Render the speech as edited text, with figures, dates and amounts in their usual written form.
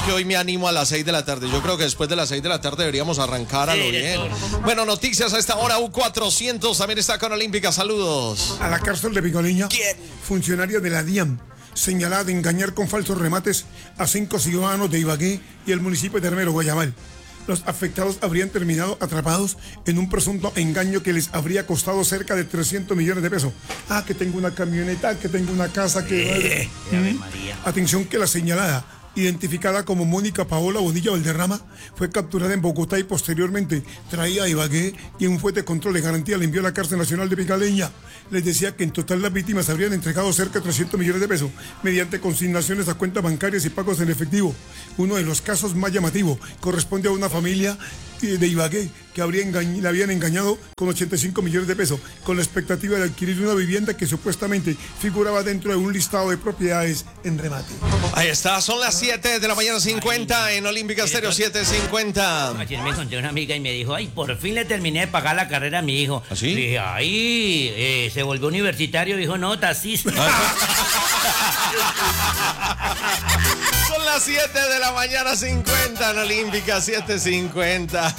que hoy me animo a las 6 de la tarde. Yo creo que después de las 6 de la tarde deberíamos arrancar a lo bien. Bueno, noticias a esta hora. U400 también está con Olímpica. Saludos. A la cárcel de Picaleña. ¿Quién? Funcionaria de la DIAN, señalada de engañar con falsos remates a 5 ciudadanos de Ibagué y el municipio de Armero, Guayabal. Los afectados habrían terminado atrapados en un presunto engaño que les habría costado cerca de 300 millones de pesos. Ah, que tengo una camioneta, que tengo una casa, que... Atención que la señalada, identificada como Mónica Paola Bonilla Valderrama, fue capturada en Bogotá y posteriormente traída a Ibagué y en un fuerte control de garantía le envió a la cárcel nacional de Picaleña. Les decía que en total las víctimas habrían entregado cerca de 300 millones de pesos mediante consignaciones a cuentas bancarias y pagos en efectivo. Uno de los casos más llamativos corresponde a una familia de Ibagué que le habían engañado con 85 millones de pesos con la expectativa de adquirir una vivienda que supuestamente figuraba dentro de un listado de propiedades en remate. Ahí está, son las 7 de la mañana 50 en Olímpica Estéreo 750. Ayer me encontré una amiga y me dijo, ay, por fin le terminé de pagar la carrera a mi hijo. ¿Así? Le dije, ay, se volvió universitario, dijo, no, taxista. Son las 7 de la mañana 50 en Olímpica 750.